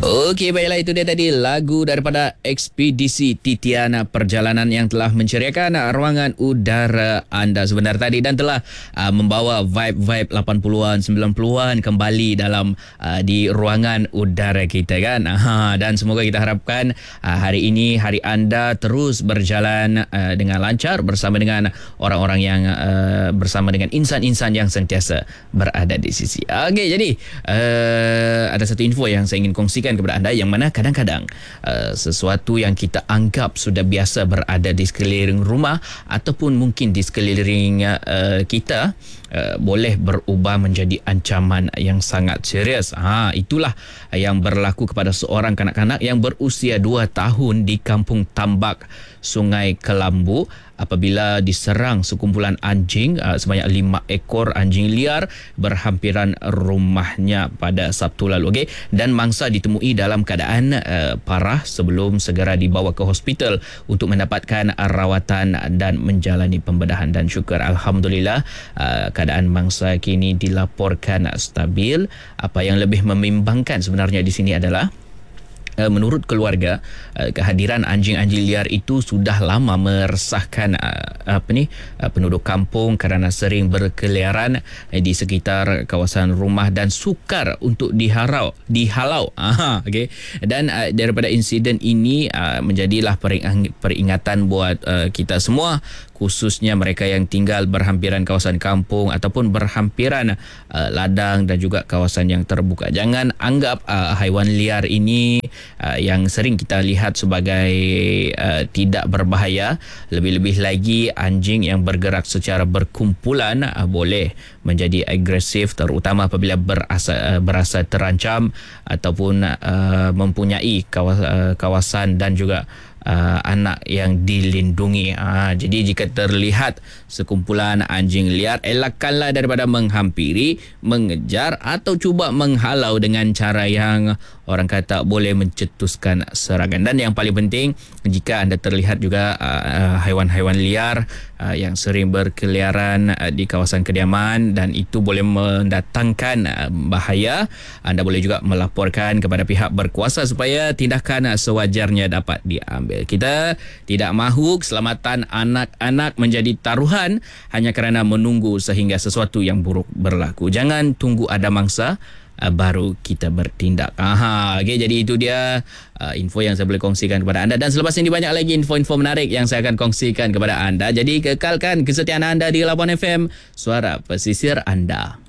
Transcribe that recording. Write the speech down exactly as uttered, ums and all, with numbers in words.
Okey, baiklah, itu dia tadi lagu daripada Ekspedisi Titian, perjalanan yang telah menceriakan ruangan udara anda sebentar tadi dan telah uh, membawa vibe-vibe lapan puluhan, sembilan puluhan kembali dalam uh, di ruangan udara kita kan. Aha, dan semoga kita harapkan uh, hari ini hari anda terus berjalan uh, dengan lancar bersama dengan orang-orang yang uh, bersama dengan insan-insan yang sentiasa berada di sisi. Okey, jadi uh, ada satu info yang saya ingin kongsikan kepada anda, yang mana kadang-kadang uh, sesuatu yang kita anggap sudah biasa berada di sekeliling rumah ataupun mungkin di sekeliling uh, kita uh, boleh berubah menjadi ancaman yang sangat serius. Ha, itulah yang berlaku kepada seorang kanak-kanak yang berusia dua tahun di Kampung Tambak, Sungai Kelambu, apabila diserang sekumpulan anjing uh, sebanyak lima ekor anjing liar berhampiran rumahnya pada Sabtu lalu. Okay? Dan mangsa ditemui dalam keadaan uh, parah sebelum segera dibawa ke hospital untuk mendapatkan rawatan dan menjalani pembedahan. Dan syukur Alhamdulillah uh, keadaan mangsa kini dilaporkan stabil. Apa yang lebih membimbangkan sebenarnya di sini adalah Uh, menurut keluarga, uh, kehadiran anjing-anjing liar itu sudah lama meresahkan uh, apa ni uh, penduduk kampung kerana sering berkeliaran uh, di sekitar kawasan rumah dan sukar untuk diharau dihalau. Aha, okey. Dan uh, daripada insiden ini uh, menjadilah pering- peringatan buat uh, kita semua, khususnya mereka yang tinggal berhampiran kawasan kampung ataupun berhampiran uh, ladang dan juga kawasan yang terbuka. Jangan anggap uh, haiwan liar ini uh, yang sering kita lihat sebagai uh, tidak berbahaya. Lebih-lebih lagi anjing yang bergerak secara berkumpulan uh, boleh menjadi agresif, terutama apabila berasa, uh, berasa terancam ataupun uh, mempunyai kawas, uh, kawasan dan juga Uh, anak yang dilindungi. Uh, jadi jika terlihat sekumpulan anjing liar, elakkanlah daripada menghampiri, mengejar atau cuba menghalau dengan cara yang orang kata boleh mencetuskan serangan. Dan yang paling penting, jika anda terlihat juga uh, haiwan-haiwan liar uh, yang sering berkeliaran uh, di kawasan kediaman dan itu boleh mendatangkan uh, bahaya, anda boleh juga melaporkan kepada pihak berkuasa supaya tindakan uh, sewajarnya dapat diambil. Kita tidak mahu keselamatan anak-anak menjadi taruhan hanya kerana menunggu sehingga sesuatu yang buruk berlaku. Jangan tunggu ada mangsa uh, baru kita bertindak. Aha, okay, jadi itu dia uh, info yang saya boleh kongsikan kepada anda. Dan selepas ini banyak lagi info-info menarik yang saya akan kongsikan kepada anda. Jadi kekalkan kesetiaan anda di Labuan F M, suara pesisir anda.